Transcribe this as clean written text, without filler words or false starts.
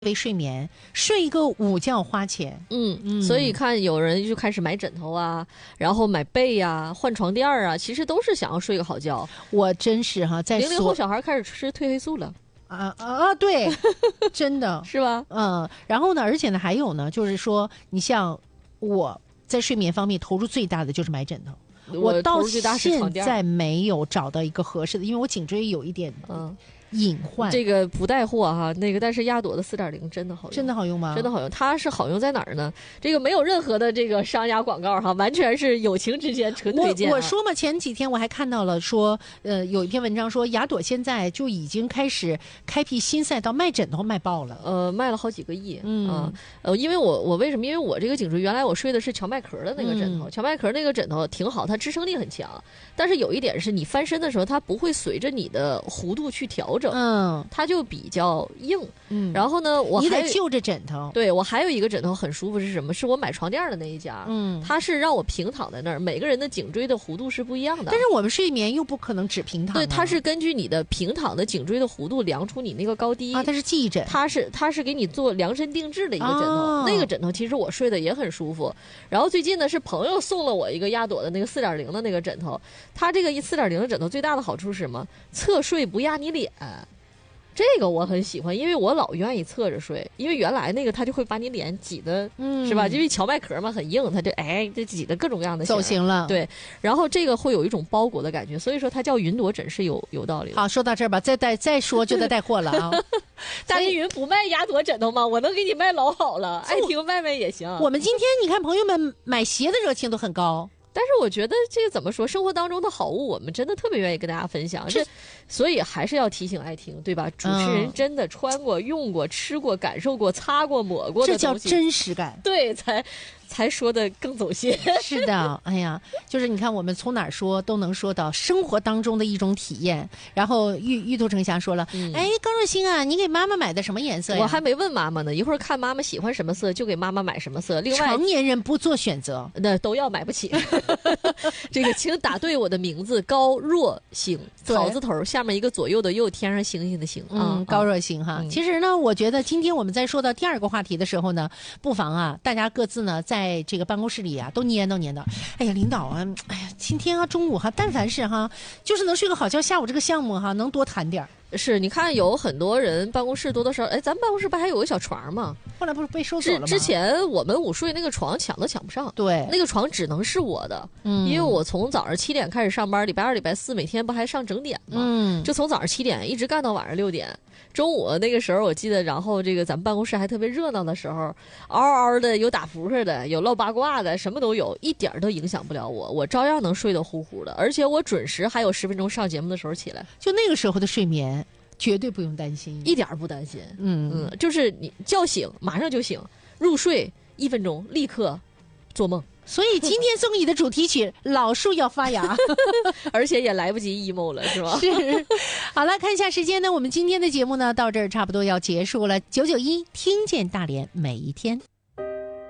为睡眠，睡一个午觉花钱。 所以看有人就开始买枕头啊，然后买被呀、换床垫啊，其实都是想要睡个好觉。 我真是哈，在 00后小孩开始吃褪黑素了。 对，真的是吧？ 然后呢，而且呢，还有呢，就是说，你像我在睡眠方面投入最大的就是买枕头。我到现在没有找到一个合适的，因为我颈椎有一点隐患。 这个不带货哈，但是亚朵的4.0真的好用， 真的好用吗？ 真的好用。它是好用在哪儿呢？这个没有任何的这个商家广告哈，完全是友情之间纯推荐。 我说嘛，前几天我还看到了说，有一篇文章说亚朵现在就已经开始开辟新赛道，卖枕头卖爆了， 卖了好几个亿。因为我为什么？因为我这个颈椎原来我睡的是荞麦壳的那个枕头，荞麦壳那个枕头挺好，它支撑力很强，但是有一点是你翻身的时候，它不会随着你的弧度去调整。它就比较硬。然后呢， 你得就着枕头。 对，我还有一个枕头很舒服是什么？是我买床垫的那一家。它是让我平躺在那儿，每个人的颈椎的弧度是不一样的。 但是我们睡眠又不可能只平躺。 对，它是根据你的平躺的颈椎的弧度量出你那个高低。 它是记忆枕。 它是给你做量身定制的一个枕头。那个枕头其实我睡的也很舒服。然后最近呢，是朋友送了我一个亚朵的那个4.0的那个枕头。它这个4.0的枕头最大的好处是什么？侧睡不压你脸。这个我很喜欢，因为我老愿意侧着睡，因为原来那个它就会把你脸挤的，是吧？因为荞麦壳嘛很硬，它这挤的各种各样的走形了。 对，然后这个会有一种包裹的感觉，所以说它叫云朵枕是有道理的。 好，说到这儿吧，再说就得带货了啊！ 大云不卖亚朵枕头吗？我能给你卖老好了，爱听卖卖也行。 我们今天你看朋友们买鞋的热情都很高。 但是我觉得这个怎么说，生活当中的好物我们真的特别愿意跟大家分享，所以还是要提醒爱听，对吧？主持人真的穿过、用过、吃过、感受过、擦过、抹过的东西， 这叫真实感。 对，才说的更走心。 是的，哎呀，就是你看我们从哪儿说都能说到生活当中的一种体验。然后玉兔成霞说了，高若星啊，你给妈妈买的什么颜色呀？ 我还没问妈妈呢，一会儿看妈妈喜欢什么色就给妈妈买什么色。另外， 成年人不做选择， 那都要买不起。这个请打对我的名字高若星，草字头下面一个左右的右，天上星星的星高若星哈。其实呢，我觉得今天我们在说到第二个话题的时候呢，不妨啊，大家各自呢在这个办公室里啊都念叨，哎呀领导啊，哎呀今天啊中午哈，但凡是哈，就是能睡个好觉，下午这个项目哈能多谈点。 是，你看有很多人办公室多多少少，咱们办公室不还有个小床吗？ 后来不是被收走了吗？ 之前我们午睡那个床抢都抢不上， 对， 那个床只能是我的，因为我从早上7点开始上班，礼拜2、礼拜4每天不还上整点吗？就从早上7点一直干到晚上6点。中午那个时候我记得，然后这个咱们办公室还特别热闹的时候，嗷嗷的，有打扑克的，有唠八卦的，什么都有，一点都影响不了我照样能睡得呼呼的，而且我准时还有10分钟上节目的时候起来。 就那个时候的睡眠绝对不用担心， 一点不担心。就是你叫醒马上就醒，入睡1分钟立刻做梦。 所以今天送你的主题曲老树要发芽。 而且也来不及 emo 了，是吧？ 是。好了，看一下时间呢，我们今天的节目呢到这儿差不多要结束了。991听见大连每一天。